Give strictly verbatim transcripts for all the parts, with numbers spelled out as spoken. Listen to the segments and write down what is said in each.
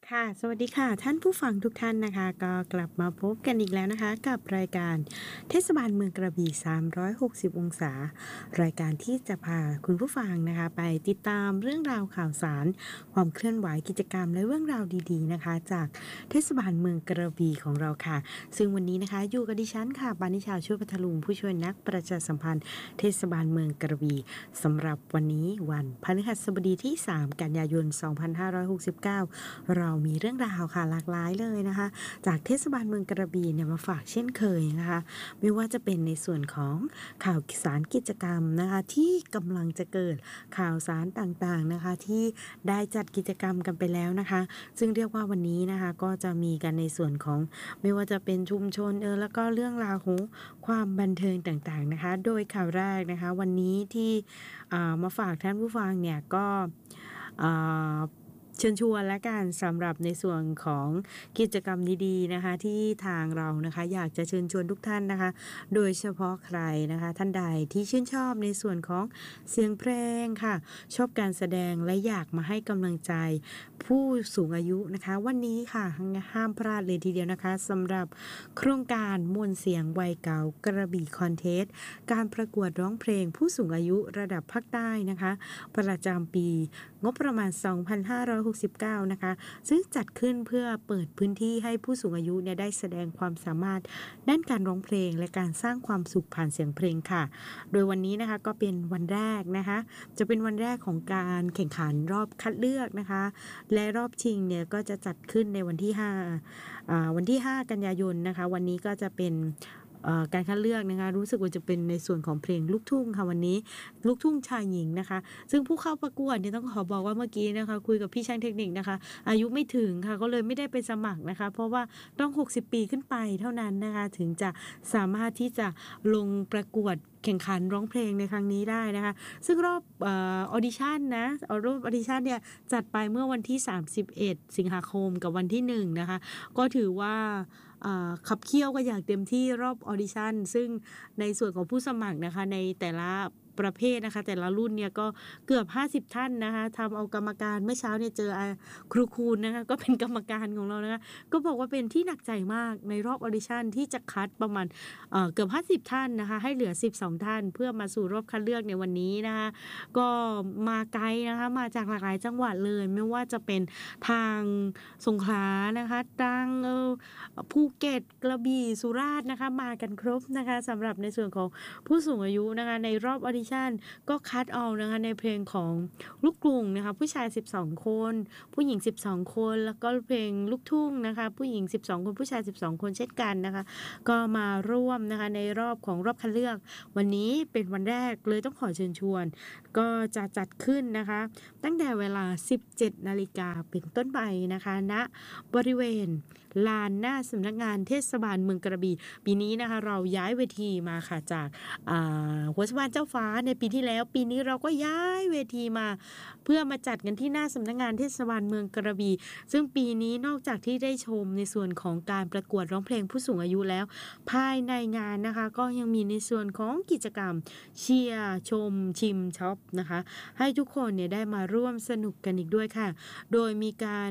ค่ะสวัสดีค่ะท่านผู้ฟังทุกท่านนะคะก็กลับมาพบกันอีกแล้วนะคะกับรายการเทศบาลเมืองกระบี่สามร้อยหกสิบองศารายการที่จะพาคุณผู้ฟังนะคะไปติดตามเรื่องราวข่าวสารความเคลื่อนไหวกิจกรรมและเรื่องราวดีๆนะคะจากเทศบาลเมืองกระบี่ของเราค่ะซึ่งวันนี้นะคะอยู่กับดิฉันค่ะปานิชาช่วยพัทลุงผู้ช่วยนักประชาสัมพันธ์เทศบาลเมืองกระบี่สำหรับวันนี้วันพฤหัสบดีที่สามกันยายนสองพันห้าร้อยหกสิบเก้าเรามีเรื่องราวค่ะหลากหลายเลยนะคะจากเทศบาลเมืองกระบี่เนี่ยมาฝากเช่นเคยนะคะไม่ว่าจะเป็นในส่วนของข่าวสารกิจกรรมนะคะที่กำลังจะเกิดข่าวสารต่างๆนะคะที่ได้จัดกิจกรรมกันไปแล้วนะคะซึ่งเรียกว่าวันนี้นะคะก็จะมีกันในส่วนของไม่ว่าจะเป็นชุมชนเออแล้วก็เรื่องราวของความบันเทิงต่างๆนะคะโดยข่าวแรกนะคะวันนี้ที่มาฝากท่านผู้ฟังเนี่ยก็เชิญชวนและกันสำหรับในส่วนของกิจกรรมดีๆนะคะที่ทางเรานะคะอยากจะเชิญชวนทุกท่านนะคะโดยเฉพาะใครนะคะท่านใดที่ชื่นชอบในส่วนของเสียงเพลงค่ะชอบการแสดงและอยากมาให้กำลังใจผู้สูงอายุนะคะวันนี้ค่ะห้ามพลาดเลยทีเดียวนะคะสำหรับโครงการมวลเสียงวัยเก่ากระบี่คอนเทสต์การประกวดร้องเพลงผู้สูงอายุระดับภาคใต้นะคะประจำปีงบประมาณสองพันห้าร้อยหกสิบเก้านะคะซึ่งจัดขึ้นเพื่อเปิดพื้นที่ให้ผู้สูงอายุเนี่ยได้แสดงความสามารถด้านการร้องเพลงและการสร้างความสุขผ่านเสียงเพลงค่ะโดยวันนี้นะคะก็เป็นวันแรกนะคะจะเป็นวันแรกของการแข่งขันรอบคัดเลือกนะคะและรอบชิงเนี่ยก็จะจัดขึ้นในวันที่ห้าอ่าวันที่ห้ากันยายนนะคะวันนี้ก็จะเป็นการคัดเลือกนะคะรู้สึกว่าจะเป็นในส่วนของเพลงลูกทุ่งค่ะวันนี้ลูกทุ่งชายหญิงนะคะซึ่งผู้เข้าประกวดเนี่ยต้องขอบอกว่าเมื่อกี้นะคะคุยกับพี่ช่างเทคนิคนะคะอายุไม่ถึงค่ะก็เลยไม่ได้ไปสมัครนะคะเพราะว่าต้องหกสิบปีขึ้นไปเท่านั้นนะคะถึงจะสามารถที่จะลงประกวดแข่งขันร้องเพลงในครั้งนี้ได้นะคะซึ่งรอบออดิชั่นนะรอบออดิชั่นเนี่ยจัดไปเมื่อวันที่สามสิบเอ็ดสิงหาคมกับวันที่หนึ่งนะคะก็ถือว่าขับเคี่ยวก็อย่างเต็มที่รอบออดิชั่นซึ่งในส่วนของผู้สมัครนะคะในแต่ละประเภทนะคะแต่ละรุ่นเนี่ยก็เกือบห้าสิบท่านนะคะทำเอากรรมการเมื่อเช้าเนี่ยเจอครูคูณนะคะก็เป็นกรรมการของเรานะคะก็บอกว่าเป็นที่หนักใจมากในรอบออดิชั่นที่จะคัดประมาณ เอ่อ เกือบห้าสิบท่านนะคะให้เหลือสิบสองท่านเพื่อมาสู่รอบคัดเลือกในวันนี้นะคะก็มาไกลนะคะมาจากหลากหลายจังหวัดเลยไม่ว่าจะเป็นทางสงขลานะคะทางเอ่อภูเก็ตกระบี่สุราษฎร์นะคะมากันครบนะคะสำหรับในส่วนของผู้สูงอายุนะคะในรอบออดิชั่นก็คัดเอานะคะในเพลงของลูกกรุงนะคะผู้ชายสิบสองคนผู้หญิงสิบสองคนแล้วก็เพลงลูกทุ่งนะคะผู้หญิงสิบสองคนผู้ชายสิบสองคนเช่นกันนะคะก็มาร่วมนะคะในรอบของรอบคัดเลือกวันนี้เป็นวันแรกเลยต้องขอเชิญชวนก็จะจัดขึ้นนะคะตั้งแต่เวลา สิบเจ็ดนาฬิกาเป็นต้นไปนะคะณบริเวณลานหน้าสำนักงานเทศบาลเมืองกระบี่ปีนี้นะคะเราย้ายเวทีมาค่ะจากหัวสะพานเจ้าฟ้าในปีที่แล้วปีนี้เราก็ย้ายเวทีมาเพื่อมาจัดกันที่หน้าสำนักงานเทศบาลเมืองกระบี่ซึ่งปีนี้นอกจากที่ได้ชมในส่วนของการประกวดร้องเพลงผู้สูงอายุแล้วภายในงานนะคะก็ยังมีในส่วนของกิจกรรมเชียร์ชมชิมช็อปนะคะให้ทุกคนเนี่ยได้มาร่วมสนุกกันอีกด้วยค่ะโดยมีการ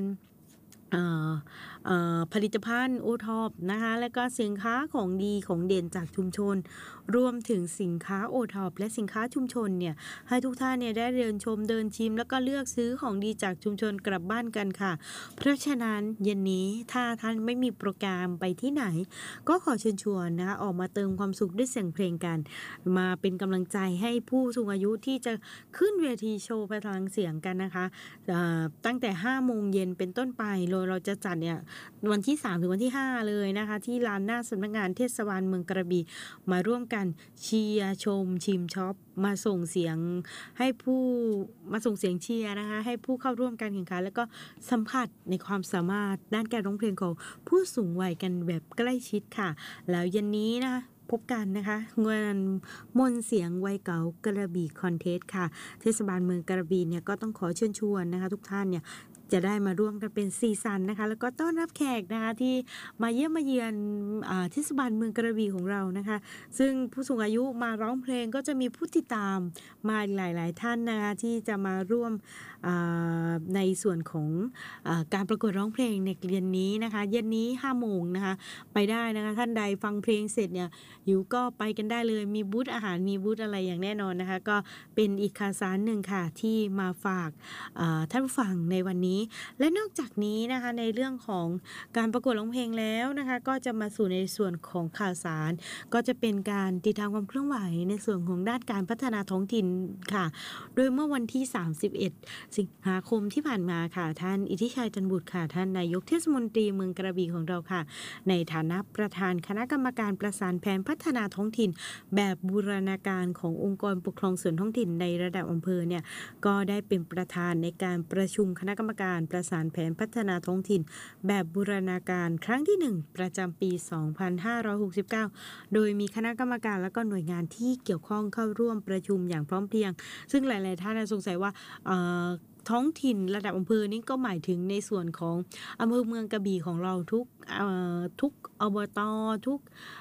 ผลิตภัณฑ์โอท็อปนะคะและก็สินค้าของดีของเด่นจากชุมชนรวมถึงสินค้าโอท็อปและสินค้าชุมชนเนี่ยให้ทุกท่านเนี่ยได้เดินชมเดินชิมแล้วก็เลือกซื้อของดีจากชุมชนกลับบ้านกันค่ะเพราะฉะนั้นเย็นนี้ถ้าท่านไม่มีโปรแกรมไปที่ไหนก็ขอเชิญชวนนะคะออกมาเติมความสุขด้วยเสียงเพลงกันมาเป็นกำลังใจให้ผู้สูงอายุที่จะขึ้นเวทีโชว์พลังเสียงกันนะคะตั้งแต่ห้าโมงเย็นเป็นต้นไปโดยเราจะจัดเนี่ยวันที่สามถึงวันที่ห้าเลยนะคะที่ลานหน้าสำนักงานเทศบาลเมืองกระบี่มาร่วมกันเชียร์ชมชิมช็อปมาส่งเสียงให้ผู้มาส่งเสียงเชียร์นะคะให้ผู้เข้าร่วมการแข่งขันแล้วก็สัมผัสในความสามารถด้านการร้องเพลงของผู้สูงวัยกันแบบใกล้ชิดค่ะแล้วเย็นนี้นะพบกันนะคะงานมนต์เสียงวัยเก่ากระบี่คอนเทสต์ค่ะเทศบาลเมืองกระบี่เนี่ยก็ต้องขอเชิญชวนนะคะทุกท่านเนี่ยจะได้มาร่วมกันเป็นซีซันนะคะแล้วก็ต้อนรับแขกนะคะที่มาเยี่ยมมาเยือนเทศบาลเมืองกระบี่ของเรานะคะซึ่งผู้สูงอายุมาร้องเพลงก็จะมีผู้ติดตามมาหลายๆท่านนะคะที่จะมาร่วมอ่าในส่วนของอาการประกวดร้องเพลงในเย็นนี้นะคะเย็นนี้ห้าโมงนะคะไปได้นะคะท่านใดฟังเพลงเสร็จเนี่ยหิวก็ไปกันได้เลยมีบูธอาหารมีบูธอะไรอย่างแน่นอนนะคะก็เป็นอีกข่าวสารหนึ่งค่ะที่มาฝากอ่าท่านผู้ฟังในวันนี้และนอกจากนี้นะคะในเรื่องของการประกวดร้องเพลงแล้วนะคะก็จะมาสู่ในส่วนของข่าวสารก็จะเป็นการติดตามความเคลื่อนไหวในส่วนของด้านการพัฒนาท้องถิ่นค่ะโดยเมื่อวันที่สามสิบเอ็ดสิงหาคมที่ผ่านมาค่ะท่านอิทธิชัยจันทร์บุตรค่ะท่านนายกเทศมนตรีเมืองกระบี่ของเราค่ะในฐานะประธานคณะกรรมการประสานแผนพัฒนาท้องถิ่นแบบบูรณาการขององค์กรปกครองส่วนท้องถิ่นในระดับอำเภอเนี่ยก็ได้เป็นประธานในการประชุมคณะกรรมการประสานแผนพัฒนาท้องถิ่นแบบบูรณาการครั้งที่หนึ่งประจำปีสองพันห้าร้อยหกสิบเก้าโดยมีคณะกรรมการและก็หน่วยงานที่เกี่ยวข้องเข้าร่วมประชุมอย่างพร้อมเพรียงซึ่งหลายๆท่านสงสัยว่าท้องถิ่นระดับอำเภอนี้ก็หมายถึงในส่วนของอำเภอเมืองกระบี่ของเราทุกทุกอบตทุก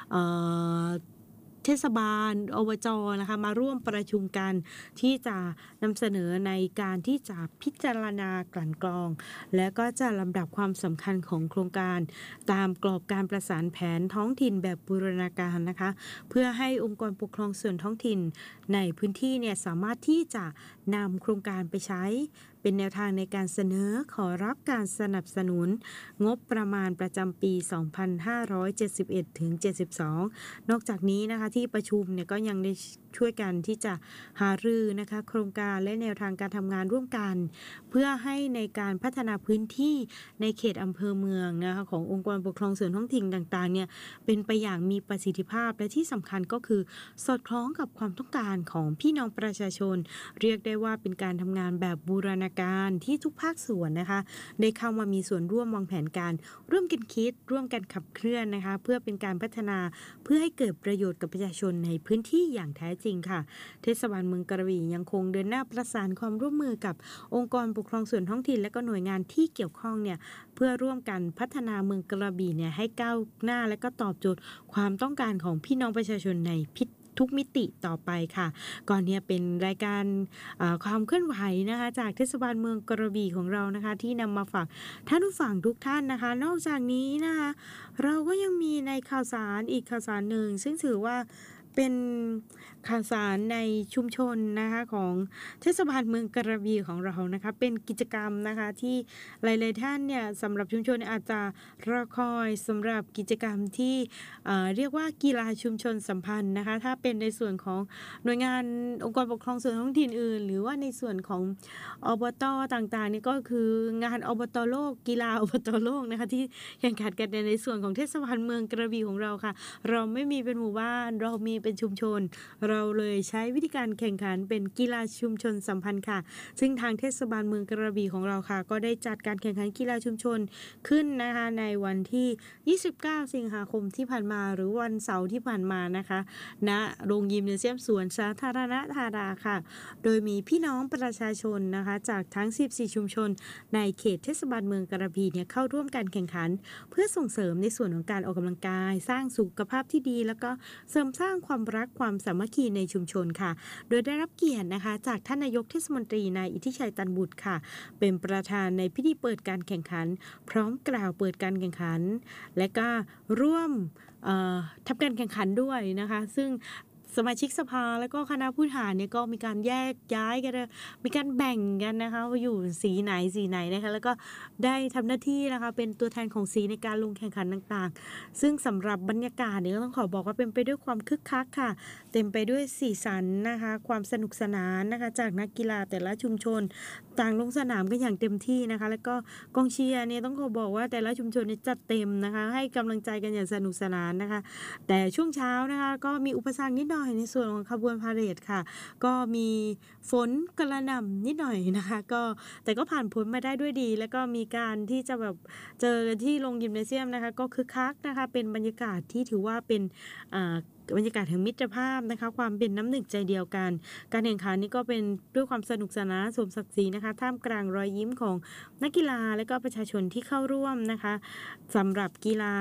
เทศบาลอบจนะคะมาร่วมประชุมกันที่จะนำเสนอในการที่จะพิจารณากลั่นกรองและก็จะลำดับความสำคัญของโครงการตามกรอบการประสานแผนท้องถิ่นแบบบูรณาการนะคะเพื่อให้องค์กรปกครองส่วนท้องถิ่นในพื้นที่เนี่ยสามารถที่จะนำโครงการไปใช้เป็นแนวทางในการเสนอขอรับการสนับสนุนงบประมาณประจำปี สองพันห้าร้อยเจ็ดสิบเอ็ด ถึง เจ็ดสิบสอง นอกจากนี้นะคะที่ประชุมเนี่ยก็ยังได้ช่วยกันที่จะหารือนะคะโครงการและแนวทางการทำงานร่วมกันเพื่อให้ในการพัฒนาพื้นที่ในเขตอำเภอเมืองนะคะขององค์กรปกครองส่วนท้องถิ่นต่างๆเนี่ยเป็นไปอย่างมีประสิทธิภาพและที่สำคัญก็คือสอดคล้องกับความต้องการของพี่น้องประชาชนเรียกได้ว่าเป็นการทำงานแบบบูรณาการที่ทุกภาคส่วนนะคะได้เข้ามามีส่วนร่วมวางแผนการร่วมกันคิดร่วมกันขับเคลื่อนนะคะเพื่อเป็นการพัฒนาเพื่อให้เกิดประโยชน์กับประชาชนในพื้นที่อย่างแท้จริงค่ะเทศบาลเมืองกระบี่ยังคงเดินหน้าประสานความร่วมมือกับองค์กรปกครองส่วนท้องถิ่นและก็หน่วยงานที่เกี่ยวข้องเนี่ยเพื่อร่วมกันพัฒนาเมืองกระบี่เนี่ยให้ก้าวหน้าและก็ตอบโจทย์ความต้องการของพี่น้องประชาชนในพิทุกมิติต่อไปค่ะก่อนเนี่ยเป็นรายการความเคลื่อนไหวนะคะจากเทศบาลเมืองกระบี่ของเรานะคะที่นำมาฝากท่านผู้ฟังทุกท่านนะคะนอกจากนี้นะคะเราก็ยังมีในข่าวสารอีกข่าวสารหนึ่งซึ่งถือว่าเป็นข่าวสารในชุมชนนะคะของเทศบาลเมืองกระบี่ของเรานะคะเป็นกิจกรรมนะคะที่หลายๆท่านเนี่ยสำหรับชุมชนอาจจะรอคอยสำหรับกิจกรรมที่เรียกว่ากีฬาชุมชนสัมพันธ์นะคะถ้าเป็นในส่วนของหน่วยงานองค์กรปกครองส่วนท้องถิ่นอื่นหรือว่าในส่วนของอบตต่างๆนี่ก็คืองานอบตโลกกีฬาอบตโลกนะคะที่แข่งขันกันในส่วนของเทศบาลเมืองกระบี่ของเราค่ะเราไม่มีเป็นหมู่บ้านเรามีเป็นชุมชนเราเลยใช้วิธีการแข่งขันเป็นกีฬาชุมชนสัมพันธ์ค่ะซึ่งทางเทศบาลเมืองกระบี่ของเราค่ะก็ได้จัดการแข่งขันกีฬาชุมชนขึ้นนะคะในวันที่ยี่สิบเก้าสิงหาคมที่ผ่านมาหรือวันเสาร์ที่ผ่านมานะคะณโรงยิมเนเซียมสวนสาธารณธาราค่ะโดยมีพี่น้องประชาชนนะคะจากทั้งสิบสี่ชุมชนในเขตเทศบาลเมืองกระบี่เนี่ยเข้าร่วมการแข่งขันเพื่อส่งเสริมในส่วนของการออกกำลังกายสร้างสุขภาพที่ดีแล้วก็เสริมสร้างความรักความสามัคคีในชุมชนค่ะโดยได้รับเกียรตินะคะจากท่านนายกเทศมนตรีนายอิทธิชัยตันบุตรค่ะเป็นประธานในพิธีเปิดการแข่งขันพร้อมกล่าวเปิดการแข่งขันและก็ร่วมทำการแข่งขันด้วยนะคะซึ่งสมาชิกสภาแล้วก็คณะผู้บริหารเนี่ยก็มีการแยกย้ายกันมีการแบ่งกันนะคะว่าอยู่สีไหนสีไหนนะคะแล้วก็ได้ทำหน้าที่นะคะเป็นตัวแทนของสีในการลงแข่งขันต่างๆซึ่งสำหรับบรรยากาศเนี่ยก็ต้องขอบอกว่าเป็นไปด้วยความคึกคักค่ะเต็มไปด้วยสีสันนะคะความสนุกสนานนะคะจากนักกีฬาแต่ละชุมชนต่างลงสนามกันอย่างเต็มที่นะคะแล้วก็กองเชียร์เนี่ยต้องขอบอกว่าแต่ละชุมชนเนี่ยจัดเต็มนะคะให้กำลังใจกันอย่างสนุกสนานนะคะแต่ช่วงเช้านะคะก็มีอุปสรรคนิดหน่อยในส่วนของขบวนพาเหรดค่ะก็มีฝนกระหน่ำนิดหน่อยนะคะก็แต่ก็ผ่านพ้นมาได้ด้วยดีแล้วก็มีการที่จะแบบเจอกันที่โรงยิมเนเซียมนะคะก็คึกคักนะคะเป็นบรรยากาศที่ถือว่าเป็นอ่าบรรยากาศแห่งมิตรภาพนะคะความเป็นน้ำหนึ่งใจเดียวกันการแข่งขันนี้ก็เป็นด้วยความสนุกสนานสมศักดิ์ศรีนะคะท่ามกลางรอยยิ้มของนักกีฬาและก็ประชาชนที่เข้าร่วมนะคะสำหรับกีฬา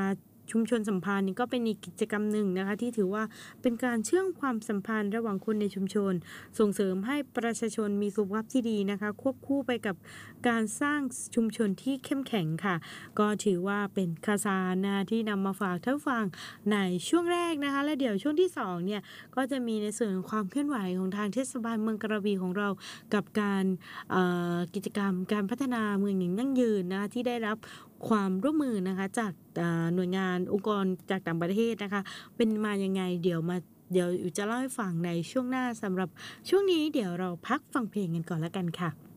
ชุมชนสัมพันธ์นี่ก็เป็นอีกกิจกรรมหนึ่งนะคะที่ถือว่าเป็นการเชื่อมความสัมพันธ์ระหว่างคนในชุมชนส่งเสริมให้ประชาชนมีสุขภาพที่ดีนะคะควบคู่ไปกับการสร้างชุมชนที่เข้มแข็งค่ะก็ถือว่าเป็นข่าวสารนะที่นำมาฝากท่านผู้ฟังในช่วงแรกนะคะและเดี๋ยวช่วงที่สองเนี่ยก็จะมีในส่วนของความเคลื่อนไหวของทางเทศบาลเมืองกระบี่ของเรากับการเอ่อกิจกรรมการพัฒนาเมืองอย่างยั่งยืนนะคะที่ได้รับความร่วมมือนะคะจากเอ่อหน่วยงานองค์กรจากต่างประเทศนะคะเป็นมายังไงเดี๋ยวมาเดี๋ยวอิ๋วจะเล่าให้ฟังในช่วงหน้าสำหรับช่วงนี้เดี๋ยวเราพักฟังเพลงกันก่อนแล้วกันค่ะ